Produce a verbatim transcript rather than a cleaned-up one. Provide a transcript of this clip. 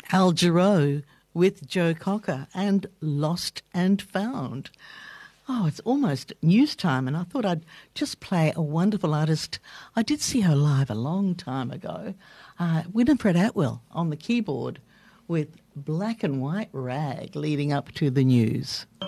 Al Jarreau with Joe Cocker and Lost and Found. Oh, it's almost news time, and I thought I'd just play a wonderful artist. I did see her live a long time ago, uh, Winifred Atwell on the keyboard with Black and White Rag leading up to the news.